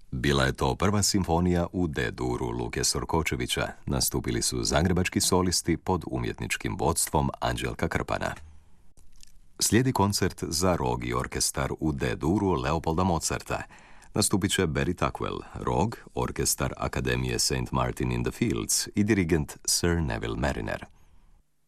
Bila je to prva simfonija u D-duru Luke Sorkočevića. Nastupili su zagrebački solisti pod umjetničkim vodstvom Anđelka Krpana. Slijedi koncert za rog i orkestar u D-duru Leopolda Mozarta. Nastupit će Barry Tuckwell, rog, orkestar Akademije St. Martin in the Fields i dirigent Sir Neville Mariner.